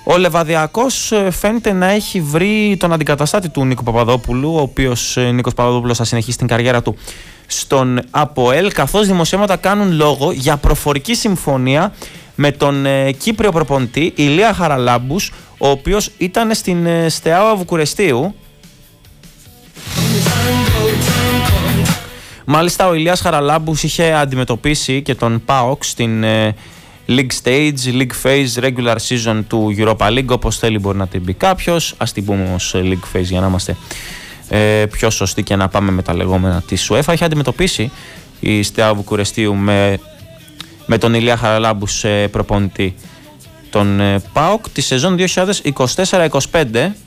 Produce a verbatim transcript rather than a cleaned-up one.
Ο Λεβαδιακός φαίνεται να έχει βρει τον αντικαταστάτη του Νίκο Παπαδόπουλου, ο οποίος Νίκος Παπαδόπουλος θα συνεχίσει την καριέρα του στον ΑΠΟΕΛ, καθώς δημοσιεύματα κάνουν λόγο για προφορική συμφωνία με τον ε, Κύπριο προπονητή Ηλία Χαραλάμπους, ο οποίος ήταν στην ε, Στεάουα Βουκουρεστίου. Μάλιστα ο Ηλίας Χαραλάμπους είχε αντιμετωπίσει και τον ΠΑΟΚ στην ε, League Stage, League Phase, Regular Season του Europa League, όπως θέλει μπορεί να την πει κάποιος. Ας την πούμε όμως League Phase για να είμαστε ε, πιο σωστοί και να πάμε με τα λεγόμενα της UEFA. Είχε αντιμετωπίσει η Στεάουα Βουκουρεστίου με, με τον Ηλία Χαραλάμπους ε, προπονητή τον ε, ΠΑΟΚ τη σεζόν δύο χιλιάδες είκοσι τέσσερα είκοσι πέντε.